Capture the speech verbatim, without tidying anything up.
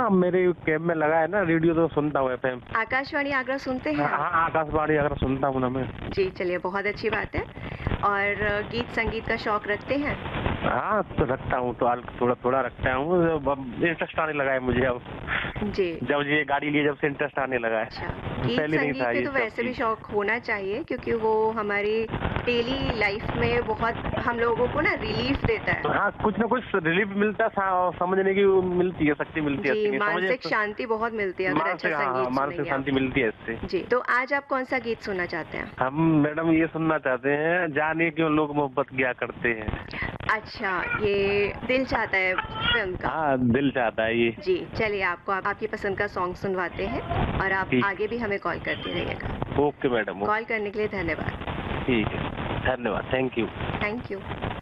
हाँ, मेरे कैब में लगा है ना रेडियो, तो सुनता हूँ एफएम। आकाशवाणी आगरा सुनते हैं हाँ, आप? हाँ, आकाशवाणी आगरा सुनता हूँ ना मैं। जी, चलिए बहुत अच्छी बात है। और गीत संगीत का शौक रखते हैं? हाँ, तो रखता हूँ, तो आल थोड़ा-थोड़ा रखता हूँ। अब इंटरेस्ट आने लगा है मुझे अब। जी। जब ये गाड़ी ली, जब से इंटरेस्ट आने लगा है। अच्छा, गीत पहले नहीं संगीत था के ये तो सब वैसे भी चीज़। शौक होना चाहिए क्योंकि वो हमारी डेली लाइफ में बहुत हम लोगों को ना रिलीफ देता है। हाँ, कुछ ना कुछ रिलीफ मिलता है, सा समझने की वो मिलती है, शक्ति मिलती है जी, इससे। समझिए मानसिक तो शांति बहुत मिलती है अगर अच्छा मानसिक, हाँ, हाँ, संगीत मानसिक सुनेंगे शांति आप। मिलती है इससे। जी, तो आज आप कौन-सा गीत सुनना चाहते हैं? हम मैडम ये सुनना चाहते हैं, जाने क्यों लोग मोहब्बत किया करते हैं। अच्छा, ये दिल चाहता है फ़िल्म का। हाँ, दिल चाहता है ये। जी, चलिए आपको आप, आपकी पसंद का सॉन्ग सुनवाते हैं और आप ठीक। आगे भी हमें कॉल करते रहिएगा। Okay madam, okay. कॉल करने के लिए धन्यवाद। ठीक है, धन्यवाद, थैंक यू। Thank you.